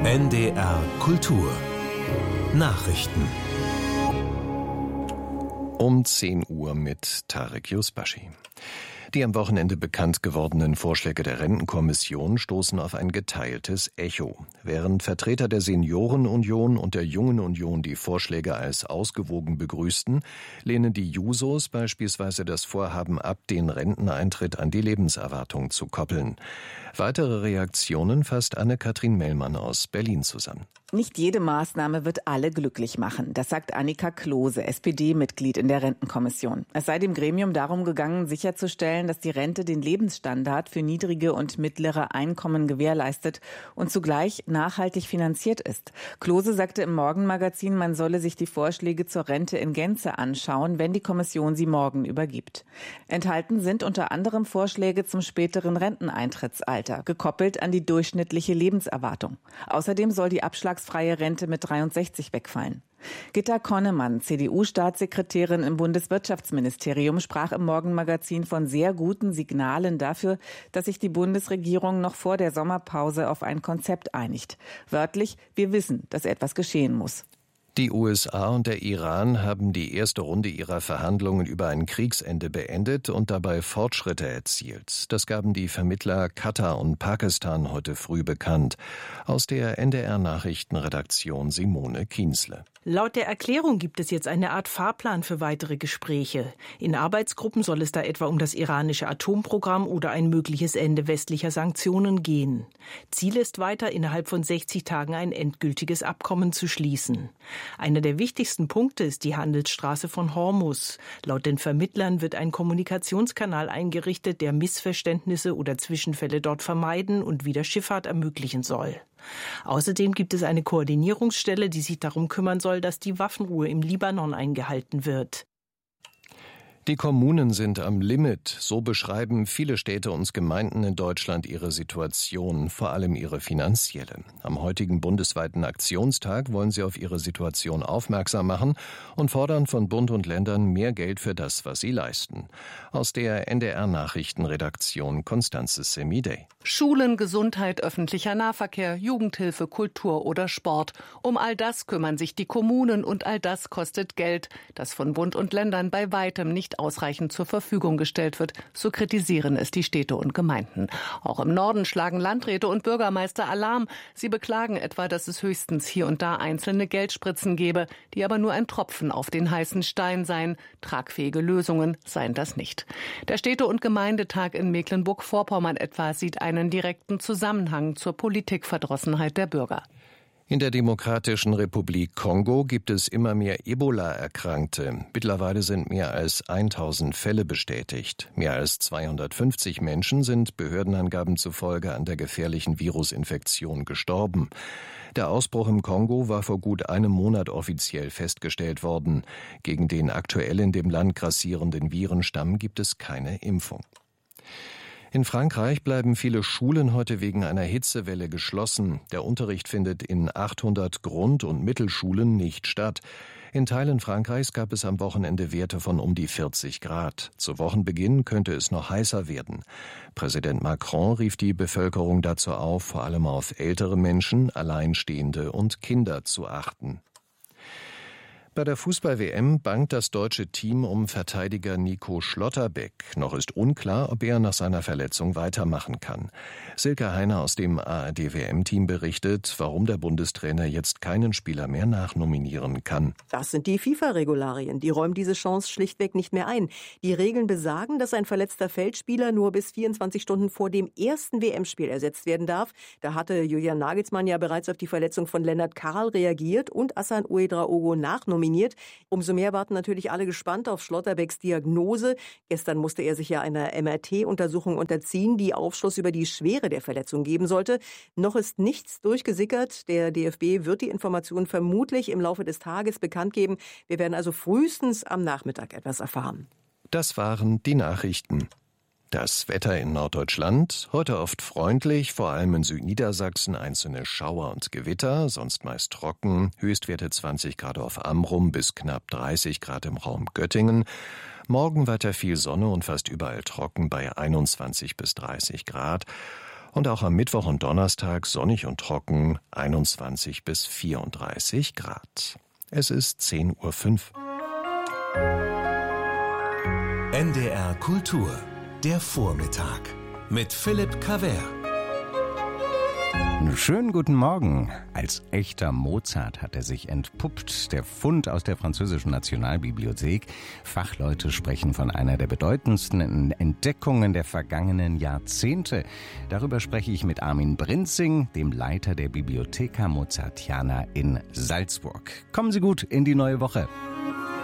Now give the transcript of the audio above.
NDR Kultur Nachrichten um 10 Uhr mit Tarek Yusbashi. Die am Wochenende bekannt gewordenen Vorschläge der Rentenkommission stoßen auf ein geteiltes Echo. Während Vertreter der Seniorenunion und der Jungen Union die Vorschläge als ausgewogen begrüßten, lehnen die Jusos beispielsweise das Vorhaben ab, den Renteneintritt an die Lebenserwartung zu koppeln. Weitere Reaktionen fasst Anne-Kathrin Mellmann aus Berlin zusammen. Nicht jede Maßnahme wird alle glücklich machen. Das sagt Annika Klose, SPD-Mitglied in der Rentenkommission. Es sei dem Gremium darum gegangen, sicherzustellen, dass die Rente den Lebensstandard für niedrige und mittlere Einkommen gewährleistet und zugleich nachhaltig finanziert ist. Klose sagte im Morgenmagazin, man solle sich die Vorschläge zur Rente in Gänze anschauen, wenn die Kommission sie morgen übergibt. Enthalten sind unter anderem Vorschläge zum späteren Renteneintrittsalter, gekoppelt an die durchschnittliche Lebenserwartung. Außerdem soll die abschlagsfreie Rente mit 63 wegfallen. Gitta Konnemann, CDU-Staatssekretärin im Bundeswirtschaftsministerium, sprach im Morgenmagazin von sehr guten Signalen dafür, dass sich die Bundesregierung noch vor der Sommerpause auf ein Konzept einigt. Wörtlich, wir wissen, dass etwas geschehen muss. Die USA und der Iran haben die erste Runde ihrer Verhandlungen über ein Kriegsende beendet und dabei Fortschritte erzielt. Das gaben die Vermittler Katar und Pakistan heute früh bekannt. Aus der NDR-Nachrichtenredaktion Simone Kienzle. Laut der Erklärung gibt es jetzt eine Art Fahrplan für weitere Gespräche. In Arbeitsgruppen soll es da etwa um das iranische Atomprogramm oder ein mögliches Ende westlicher Sanktionen gehen. Ziel ist weiter, innerhalb von 60 Tagen ein endgültiges Abkommen zu schließen. Einer der wichtigsten Punkte ist die Handelsstraße von Hormuz. Laut den Vermittlern wird ein Kommunikationskanal eingerichtet, der Missverständnisse oder Zwischenfälle dort vermeiden und wieder Schifffahrt ermöglichen soll. Außerdem gibt es eine Koordinierungsstelle, die sich darum kümmern soll, dass die Waffenruhe im Libanon eingehalten wird. Die Kommunen sind am Limit. So beschreiben viele Städte und Gemeinden in Deutschland ihre Situation, vor allem ihre finanzielle. Am heutigen bundesweiten Aktionstag wollen sie auf ihre Situation aufmerksam machen und fordern von Bund und Ländern mehr Geld für das, was sie leisten. Aus der NDR-Nachrichtenredaktion Constanze Semidey. Schulen, Gesundheit, öffentlicher Nahverkehr, Jugendhilfe, Kultur oder Sport. Um all das kümmern sich die Kommunen und all das kostet Geld, das von Bund und Ländern bei weitem nicht ausreichend zur Verfügung gestellt wird, so kritisieren es die Städte und Gemeinden. Auch im Norden schlagen Landräte und Bürgermeister Alarm. Sie beklagen etwa, dass es höchstens hier und da einzelne Geldspritzen gebe, die aber nur ein Tropfen auf den heißen Stein seien. Tragfähige Lösungen seien das nicht. Der Städte- und Gemeindetag in Mecklenburg-Vorpommern etwa sieht einen direkten Zusammenhang zur Politikverdrossenheit der Bürger. In der Demokratischen Republik Kongo gibt es immer mehr Ebola-Erkrankte. Mittlerweile sind mehr als 1000 Fälle bestätigt. Mehr als 250 Menschen sind Behördenangaben zufolge an der gefährlichen Virusinfektion gestorben. Der Ausbruch im Kongo war vor gut einem Monat offiziell festgestellt worden. Gegen den aktuell in dem Land grassierenden Virenstamm gibt es keine Impfung. In Frankreich bleiben viele Schulen heute wegen einer Hitzewelle geschlossen. Der Unterricht findet in 800 Grund- und Mittelschulen nicht statt. In Teilen Frankreichs gab es am Wochenende Werte von um die 40 Grad. Zu Wochenbeginn könnte es noch heißer werden. Präsident Macron rief die Bevölkerung dazu auf, vor allem auf ältere Menschen, Alleinstehende und Kinder zu achten. Bei der Fußball-WM bangt das deutsche Team um Verteidiger Nico Schlotterbeck. Noch ist unklar, ob er nach seiner Verletzung weitermachen kann. Silke Heiner aus dem ARD-WM-Team berichtet, warum der Bundestrainer jetzt keinen Spieler mehr nachnominieren kann. Das sind die FIFA-Regularien. Die räumen diese Chance schlichtweg nicht mehr ein. Die Regeln besagen, dass ein verletzter Feldspieler nur bis 24 Stunden vor dem ersten WM-Spiel ersetzt werden darf. Da hatte Julian Nagelsmann ja bereits auf die Verletzung von Lennart Karl reagiert und Hassan Ouedraogo nachnominiert. Umso mehr warten natürlich alle gespannt auf Schlotterbecks Diagnose. Gestern musste er sich ja einer MRT-Untersuchung unterziehen, die Aufschluss über die Schwere der Verletzung geben sollte. Noch ist nichts durchgesickert. Der DFB wird die Information vermutlich im Laufe des Tages bekannt geben. Wir werden also frühestens am Nachmittag etwas erfahren. Das waren die Nachrichten. Das Wetter in Norddeutschland, heute oft freundlich, vor allem in Südniedersachsen einzelne Schauer und Gewitter, sonst meist trocken, Höchstwerte 20 Grad auf Amrum bis knapp 30 Grad im Raum Göttingen. Morgen weiter viel Sonne und fast überall trocken bei 21 bis 30 Grad. Und auch am Mittwoch und Donnerstag sonnig und trocken, 21 bis 34 Grad. Es ist 10:05 Uhr. NDR Kultur, der Vormittag mit Philipp Cavert. Schönen guten Morgen. Als echter Mozart hat er sich entpuppt. Der Fund aus der französischen Nationalbibliothek. Fachleute sprechen von einer der bedeutendsten Entdeckungen der vergangenen Jahrzehnte. Darüber spreche ich mit Armin Brinzing, dem Leiter der Bibliotheca Mozartiana in Salzburg. Kommen Sie gut in die neue Woche.